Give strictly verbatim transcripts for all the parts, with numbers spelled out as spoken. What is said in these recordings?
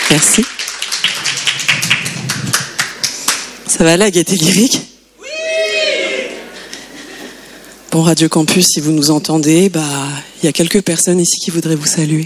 Merci. Ça va la gaieté lyrique ? Oui. Bon, Radio Campus, si vous nous entendez, bah, il y a quelques personnes ici qui voudraient vous saluer.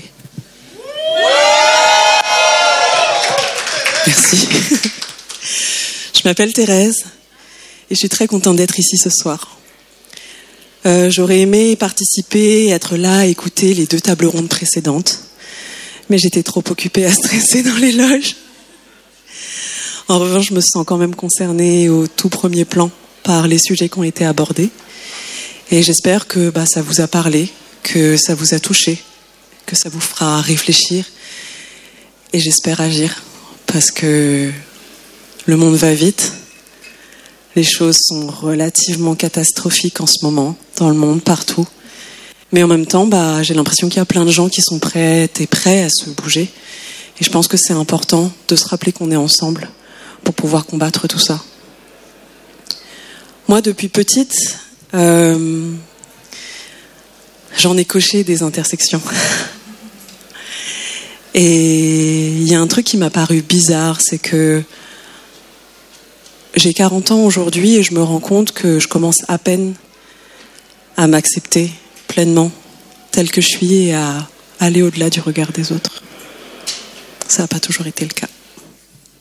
Merci. Je m'appelle Thérèse et je suis très contente d'être ici ce soir. Euh, j'aurais aimé participer, être là, écouter les deux tables rondes précédentes, mais j'étais trop occupée à stresser dans les loges. En revanche, je me sens quand même concernée au tout premier plan par les sujets qui ont été abordés. Et j'espère que bah, ça vous a parlé, que ça vous a touché, que ça vous fera réfléchir. Et j'espère agir, parce que le monde va vite. Les choses sont relativement catastrophiques en ce moment, dans le monde, partout. Mais en même temps, bah, j'ai l'impression qu'il y a plein de gens qui sont prêts et prêts à se bouger. Et je pense que c'est important de se rappeler qu'on est ensemble pour pouvoir combattre tout ça. Moi, depuis petite, euh, j'en ai coché des intersections. Et il y a un truc qui m'a paru bizarre, c'est que j'ai quarante ans aujourd'hui et je me rends compte que je commence à peine à m'accepter pleinement telle que je suis et à aller au-delà du regard des autres. Ça n'a pas toujours été le cas.